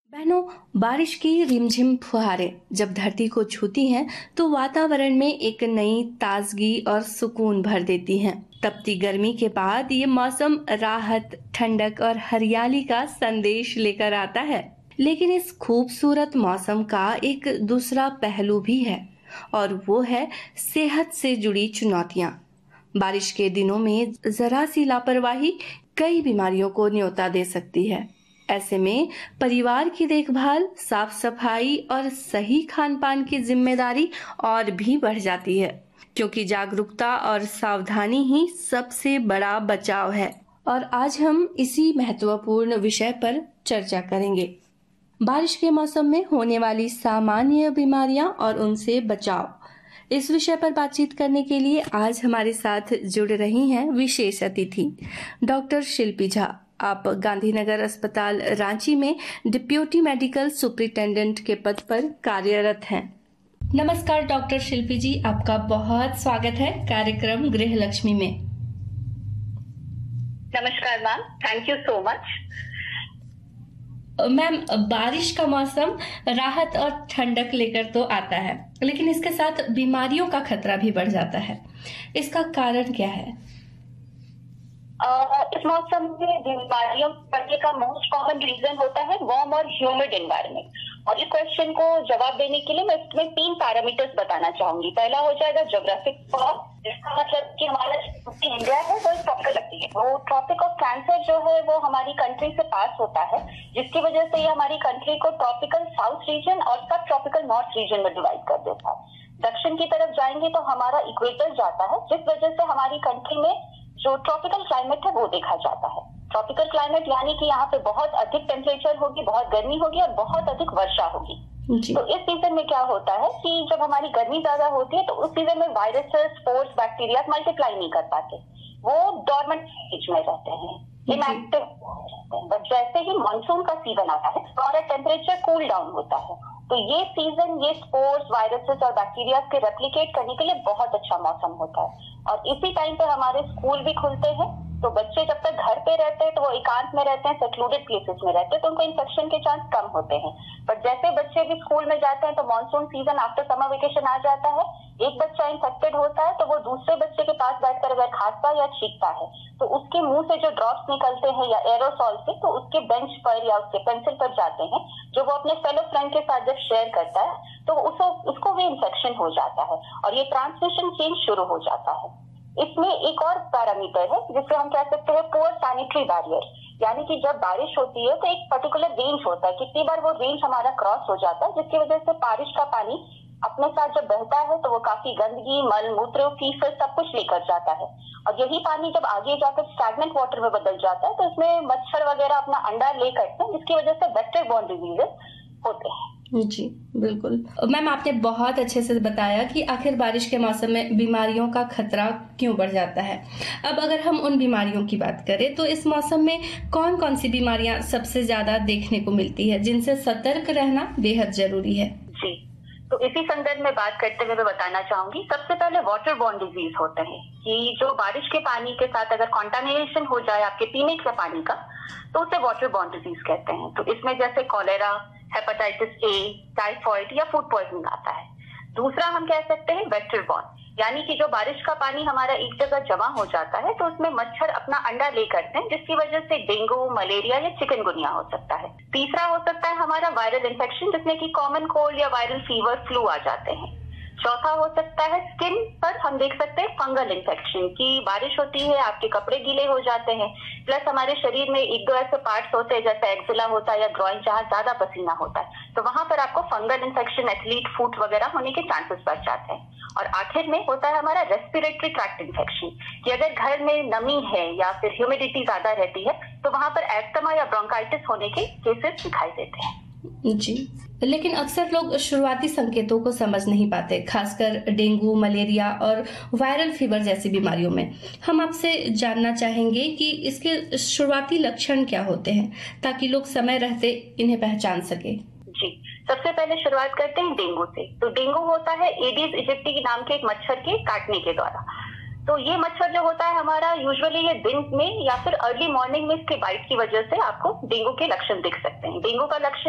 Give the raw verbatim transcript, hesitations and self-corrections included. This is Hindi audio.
बहनों, बारिश की रिमझिम फुहारें जब धरती को छूती हैं तो वातावरण में एक नई ताजगी और सुकून भर देती हैं। तपती गर्मी के बाद ये मौसम राहत, ठंडक और हरियाली का संदेश लेकर आता है। लेकिन इस खूबसूरत मौसम का एक दूसरा पहलू भी है और वो है सेहत से जुड़ी चुनौतियां। बारिश के दिनों में जरा सी लापरवाही कई बीमारियों को न्योता दे सकती है। ऐसे में परिवार की देखभाल, साफ सफाई और सही खान पान की जिम्मेदारी और भी बढ़ जाती है, क्योंकि जागरूकता और सावधानी ही सबसे बड़ा बचाव है। और आज हम इसी महत्वपूर्ण विषय पर चर्चा करेंगे। बारिश के मौसम में होने वाली सामान्य बीमारियां और उनसे बचाव। इस विषय पर बातचीत करने के लिए आज हमारे साथ जुड़ रही हैं विशेष अतिथि डॉक्टर शिल्पी झा। आप गांधीनगर अस्पताल रांची में डिप्यूटी मेडिकल सुपरिटेंडेंट के पद पर कार्यरत हैं। नमस्कार डॉक्टर शिल्पी जी, आपका बहुत स्वागत है कार्यक्रम गृह लक्ष्मी में। नमस्कार ma'am, thank you so much. Ma'am, बारिश का मौसम राहत और ठंडक लेकर तो आता है, लेकिन इसके साथ बीमारियों का खतरा भी बढ़ जाता है। इसका कारण क्या है? Uh, इस मौसम में बीमारियों बढ़ने का मोस्ट कॉमन रीजन होता है वार्म और ह्यूमिड एनवायरनमेंट। और इस क्वेश्चन को जवाब देने के लिए मैं इसमें तीन पैरामीटर्स बताना चाहूंगी। पहला हो जाएगा ज्योग्राफिक फॉर्म, जिसका मतलब कि हमारा इंडिया है वो ट्रॉपिकल लगती है। वो ट्रॉपिक ऑफ कैंसर जो है वो हमारी कंट्री से पास होता है, जिसकी वजह से ये हमारी कंट्री को ट्रॉपिकल साउथ रीजन और सब ट्रॉपिकल नॉर्थ रीजन में डिवाइड कर देता है। दक्षिण की तरफ जाएंगे तो हमारा इक्वेटर जाता है, जिस वजह से हमारी कंट्री में जो ट्रॉपिकल क्लाइमेट है वो देखा जाता है। ट्रॉपिकल क्लाइमेट यानी कि यहाँ पे बहुत अधिक टेम्परेचर होगी, बहुत गर्मी होगी और बहुत अधिक वर्षा होगी। तो इस सीजन में क्या होता है कि जब हमारी गर्मी ज्यादा होती है तो उस सीजन में वायरसेस, स्पोर्स, बैक्टीरिया मल्टीप्लाई नहीं कर पाते, वो डॉर्मेंट स्टेज में रहते हैं, इनएक्टिव रहते हैं। बट जैसे ही मानसून का सीजन आता है तो हमारा टेम्परेचर कूल डाउन होता है। तो ये सीजन ये स्पोर्स, वायरसेस और बैक्टीरिया के रेप्लिकेट करने के लिए बहुत अच्छा मौसम होता है। और इसी टाइम पे हमारे स्कूल भी खुलते हैं, तो बच्चे जब तक घर पे रहते हैं तो वो एकांत में रहते हैं, सेक्लूडेड प्लेसेस में रहते हैं, तो उनको इन्फेक्शन के चांस कम होते हैं। पर जैसे बच्चे भी स्कूल में जाते हैं तो monsoon season after summer vacation आ जाता है, एक बच्चा इन्फेक्टेड होता है तो वो दूसरे बच्चे के पास बैठकर अगर खांसता या छींकता है तो उसके मुंह से जो ड्रॉप्स निकलते हैं या एरोसॉल से, तो उसके बेंच पर या उसके पेंसिल पर जाते हैं, जो वो अपने फेलो फ्रेंड के साथ जब शेयर करता है तो उसको उसको भी इन्फेक्शन हो जाता है और ये ट्रांसमिशन चेन शुरू हो जाता है। इसमें एक और पैरामीटर है जिसे हम कह सकते हैं पुअर सैनिटरी बैरियर, यानी कि जब बारिश होती है तो एक पर्टिकुलर रेंज होता है, कितनी बार वो रेंज हमारा क्रॉस हो जाता है, जिसकी वजह से बारिश का पानी अपने साथ जब बहता है तो वो काफी गंदगी, मल मूत्र, फीसर सब कुछ लेकर जाता है। और यही पानी जब आगे जाकर स्टैग्नेंट वाटर में बदल जाता है तो इसमें मच्छर वगैरह अपना अंडा ले करते हैं, जिसकी वजह से वेक्टर बॉर्न डिजीजेस होते हैं। जी बिल्कुल मैम, आपने बहुत अच्छे से बताया कि आखिर बारिश के मौसम में बीमारियों का खतरा क्यों बढ़ जाता है। अब अगर हम उन बीमारियों की बात करें तो इस मौसम में कौन कौन सी बीमारियां सबसे ज्यादा देखने को मिलती है, जिनसे सतर्क रहना बेहद जरूरी है? जी, तो इसी संदर्भ में बात करते हुए मैं बताना चाहूंगी, सबसे पहले वाटर बॉर्न डिजीज होते हैं कि जो बारिश के पानी के साथ अगर कॉन्टामिनेशन हो जाए आपके पीने के पानी का तो उसे वाटर बॉर्न डिजीज कहते हैं। तो इसमें जैसे कॉलेरा, हेपेटाइटिस ए, टाइफॉइड या फूड पॉइजनिंग आता है। दूसरा हम कह सकते हैं वेक्टर बॉर्न, यानी कि जो बारिश का पानी हमारा एक जगह जमा हो जाता है तो उसमें मच्छर अपना अंडा ले करते हैं, जिसकी वजह से डेंगू, मलेरिया या चिकनगुनिया हो सकता है। तीसरा हो सकता है हमारा वायरल इन्फेक्शन, जिसमें कि कॉमन कोल्ड या वायरल फीवर, फ्लू आ जाते हैं। चौथा हो सकता है स्किन पर हम देख सकते हैं फंगल इन्फेक्शन, की बारिश होती है आपके कपड़े गीले हो जाते हैं, प्लस हमारे शरीर में एक दो ऐसे पार्ट्स होते हैं जैसे एक्जिला होता है या ग्रॉइन, जहाँ ज्यादा पसीना होता है, तो वहां पर आपको फंगल इन्फेक्शन, एथलीट फुट वगैरह होने के चांसेस बढ़ जाते हैं। और आखिर में होता है हमारा रेस्पिरेटरी ट्रैक्ट इन्फेक्शन, कि अगर घर में नमी है या फिर ह्यूमिडिटी ज्यादा रहती है तो वहां पर एस्थमा या ब्रोंकाइटिस होने के केसेस दिखाई देते हैं। जी, लेकिन अक्सर लोग शुरुआती संकेतों को समझ नहीं पाते, खासकर डेंगू, मलेरिया और वायरल फीवर जैसी बीमारियों में। हम आपसे जानना चाहेंगे कि इसके शुरुआती लक्षण क्या होते हैं, ताकि लोग समय रहते इन्हें पहचान सके। जी, सबसे पहले शुरुआत करते हैं डेंगू से। तो डेंगू होता है एडिस इजिप्टी नाम के एक मच्छर के काटने के द्वारा। तो ये मच्छर जो होता है हमारा, यूजुअली ये दिन में या फिर अर्ली मॉर्निंग में इसके बाइट की वजह से आपको डेंगू के लक्षण दिख सकते हैं। डेंगू का लक्षण